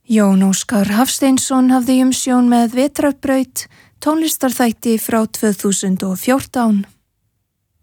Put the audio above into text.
Jón Óskar Hafsteinsson hafði umsjón með Vetrarbraut, tónlistarþætti frá 2014.